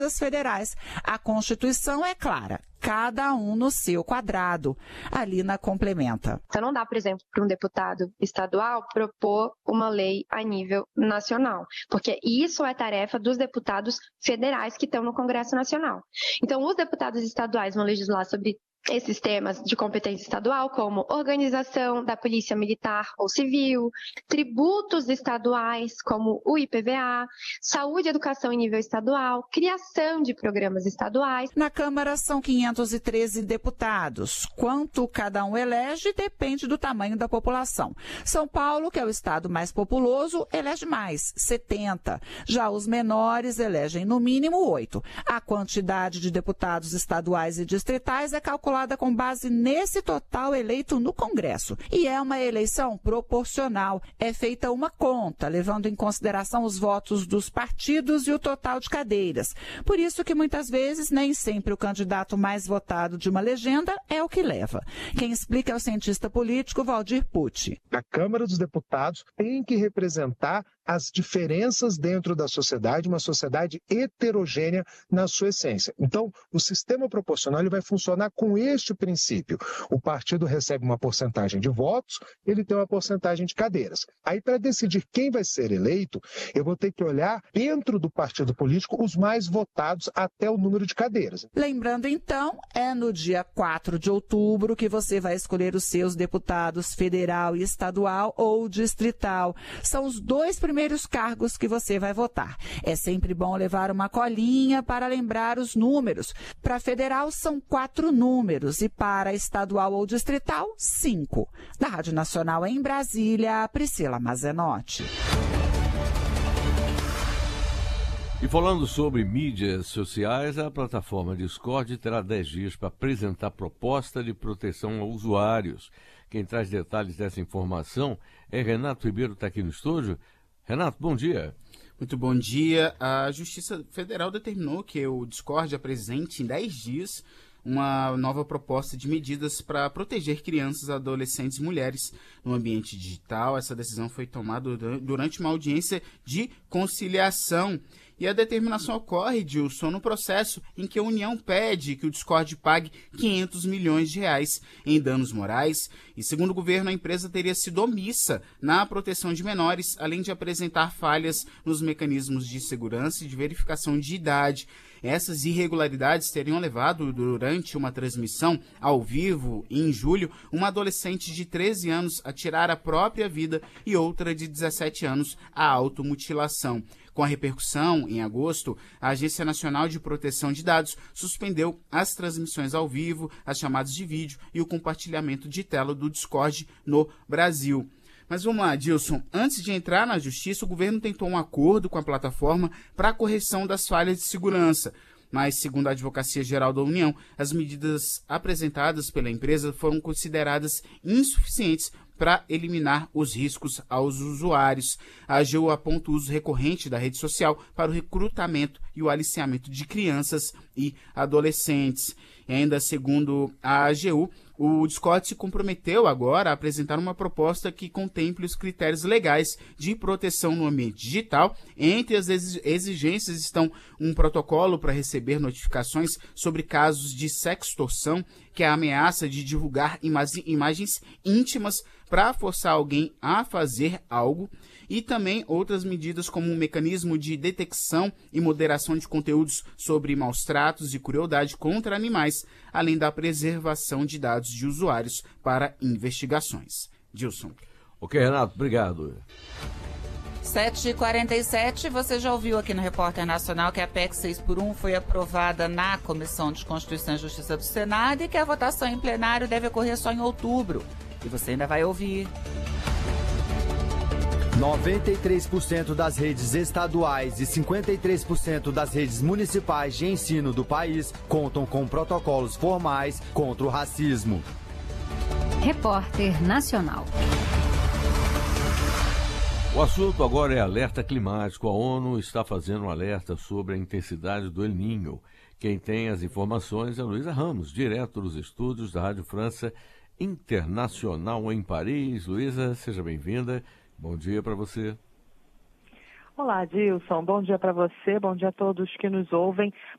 federais. A Constituição é clara. Cada um no seu quadrado. A Lina complementa. Então não dá, por exemplo, para um deputado estadual propor uma lei a nível nacional, porque isso é tarefa dos deputados federais que estão no Congresso Nacional. Então os deputados estaduais vão legislar sobre esses temas de competência estadual, como organização da polícia militar ou civil, tributos estaduais, como o IPVA, saúde e educação em nível estadual, criação de programas estaduais. Na Câmara são 513 deputados. Quanto cada um elege depende do tamanho da população. São Paulo, que é o estado mais populoso, elege mais, 70. Já os menores elegem no mínimo 8. A quantidade de deputados estaduais e distritais é calculada com base nesse total eleito no Congresso. E é uma eleição proporcional. É feita uma conta, levando em consideração os votos dos partidos e o total de cadeiras. Por isso que muitas vezes nem sempre o candidato mais votado de uma legenda é o que leva. Quem explica é o cientista político Valdir Pucci. A Câmara dos Deputados tem que representar as diferenças dentro da sociedade, uma sociedade heterogênea na sua essência. Então, o sistema proporcional ele vai funcionar com este princípio. O partido recebe uma porcentagem de votos, ele tem uma porcentagem de cadeiras. Aí, para decidir quem vai ser eleito, eu vou ter que olhar dentro do partido político os mais votados até o número de cadeiras. Lembrando, então, é no dia 4 de outubro que você vai escolher os seus deputados federal e estadual ou distrital. São os dois primeiros cargos que você vai votar. É sempre bom levar uma colinha para lembrar os números. Para federal são 4 números e para estadual ou distrital, 5. Da Rádio Nacional em Brasília, Priscila Mazenotti. E falando sobre mídias sociais, a plataforma Discord terá 10 dias para apresentar proposta de proteção a usuários. Quem traz detalhes dessa informação é Renato Ribeiro, está aqui no estúdio. Renato, bom dia. Muito bom dia. A Justiça Federal determinou que o Discord apresente em 10 dias uma nova proposta de medidas para proteger crianças, adolescentes e mulheres no ambiente digital. Essa decisão foi tomada durante uma audiência de conciliação. E a determinação ocorre, Dilson, no processo em que a União pede que o Discord pague 500 milhões de reais em danos morais. E, segundo o governo, a empresa teria sido omissa na proteção de menores, além de apresentar falhas nos mecanismos de segurança e de verificação de idade. Essas irregularidades teriam levado, durante uma transmissão ao vivo, em julho, uma adolescente de 13 anos a tirar a própria vida e outra de 17 anos à automutilação. Com a repercussão, em agosto, a Agência Nacional de Proteção de Dados suspendeu as transmissões ao vivo, as chamadas de vídeo e o compartilhamento de tela do Discord no Brasil. Mas vamos lá, Dilson. Antes de entrar na justiça, o governo tentou um acordo com a plataforma para a correção das falhas de segurança. Mas, segundo a Advocacia Geral da União, as medidas apresentadas pela empresa foram consideradas insuficientes para eliminar os riscos aos usuários. A AGU aponta o uso recorrente da rede social para o recrutamento e o aliciamento de crianças e adolescentes. E ainda segundo a AGU, o Discord se comprometeu agora a apresentar uma proposta que contemple os critérios legais de proteção no ambiente digital. Entre as exigências estão um protocolo para receber notificações sobre casos de sextorção, que é a ameaça de divulgar imagens íntimas para forçar alguém a fazer algo, e também outras medidas como um mecanismo de detecção e moderação de conteúdos sobre maus tratos e crueldade contra animais, além da preservação de dados de usuários para investigações. Dilson. Ok, Renato, obrigado. 7h47, você já ouviu aqui no Repórter Nacional que a PEC 6x1 foi aprovada na Comissão de Constituição e Justiça do Senado e que a votação em plenário deve ocorrer só em outubro. E você ainda vai ouvir. 93% das redes estaduais e 53% das redes municipais de ensino do país contam com protocolos formais contra o racismo. Repórter Nacional. O assunto agora é alerta climático. A ONU está fazendo um alerta sobre a intensidade do El Niño. Quem tem as informações é Luísa Ramos, direto dos estúdios da Rádio França Internacional em Paris. Luísa, seja bem-vinda. Bom dia para você. Olá, Dilson. Bom dia para você, bom dia a todos que nos ouvem.